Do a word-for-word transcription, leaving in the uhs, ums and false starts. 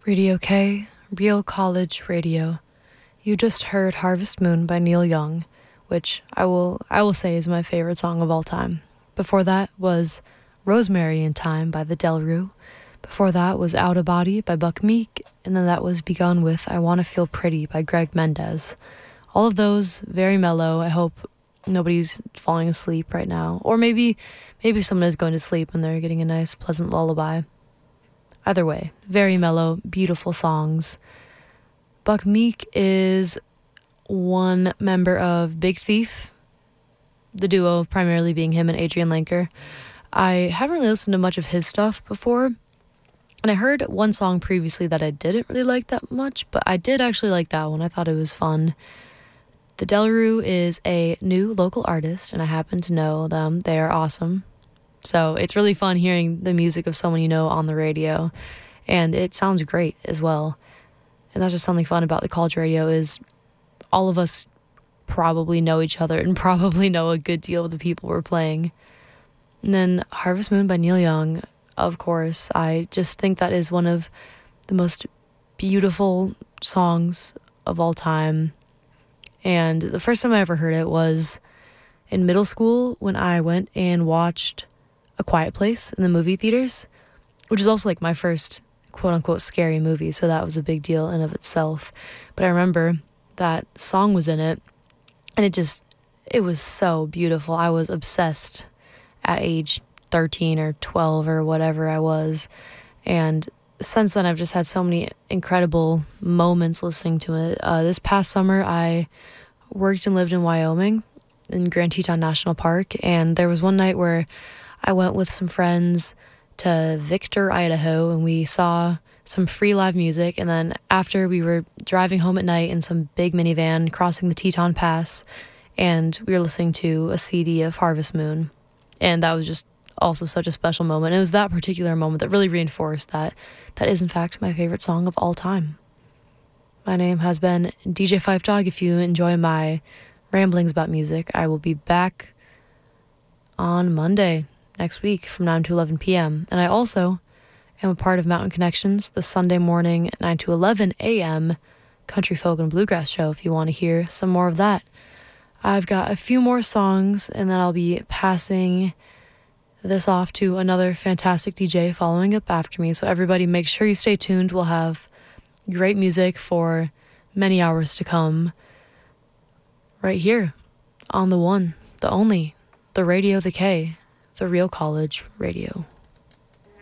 Radio K, Real College Radio. You just heard Harvest Moon by Neil Young, which I will I will say is my favorite song of all time. Before that was Rosemary in Time by the Delru. Before that was Out of Body by Buck Meek, and then that was begun with I Wanna Feel Pretty by Greg Mendez. All of those very mellow. I hope nobody's falling asleep right now, or maybe maybe someone is going to sleep and they're getting a nice pleasant lullaby. Either way, very mellow, beautiful songs. Buck Meek is one member of Big Thief, the duo primarily being him and Adrian Lenker. I haven't really listened to much of his stuff before, and I heard one song previously that I didn't really like that much, but I did actually like that one. I thought it was fun. The Delru is a new local artist, and I happen to know them. They are awesome. So it's really fun hearing the music of someone you know on the radio, and it sounds great as well. And that's just something fun about the college radio is all of us probably know each other and probably know a good deal of the people we're playing. And then Harvest Moon by Neil Young, of course. I just think that is one of the most beautiful songs of all time. And the first time I ever heard it was in middle school when I went and watched A Quiet Place in the movie theaters, which is also like my first quote-unquote scary movie, so that was a big deal in of itself. But I remember that song was in it, and it just, it was so beautiful. I was obsessed at age thirteen or twelve or whatever I was, and since then I've just had so many incredible moments listening to it. Uh, this past summer I worked and lived in Wyoming, in Grand Teton National Park, and there was one night where I went with some friends to Victor, Idaho, and we saw some free live music. And then after, we were driving home at night in some big minivan crossing the Teton Pass, and we were listening to a C D of Harvest Moon. And that was just also such a special moment. It was that particular moment that really reinforced that that is, in fact, my favorite song of all time. My name has been D J Five Dog. If you enjoy my ramblings about music, I will be back on Monday next week from nine to eleven p.m. And I also am a part of Mountain Connections, the Sunday morning nine to eleven a.m. country folk and bluegrass show if you want to hear some more of that. I've got a few more songs, and then I'll be passing this off to another fantastic D J following up after me. So everybody make sure you stay tuned. We'll have great music for many hours to come right here on the one, the only, the Radio, the K, the Real College Radio.